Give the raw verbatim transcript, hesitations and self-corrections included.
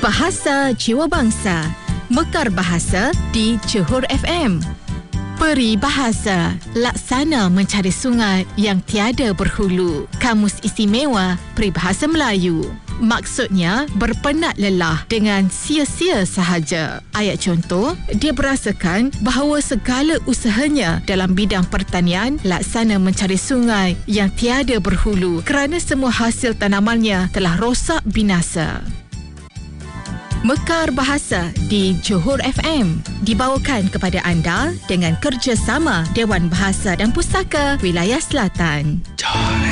Bahasa Jiwa Bangsa, Mekar Bahasa di Johor F M. Peribahasa, laksana mencari sungai yang tiada berhulu. Kamus Istimewa Peribahasa Melayu. Maksudnya berpenat lelah dengan sia-sia sahaja. Ayat contoh, dia berasakan bahawa segala usahanya dalam bidang pertanian laksana mencari sungai yang tiada berhulu kerana semua hasil tanamannya telah rosak binasa. Mekar Bahasa di Johor F M dibawakan kepada anda dengan kerjasama Dewan Bahasa dan Pustaka Wilayah Selatan.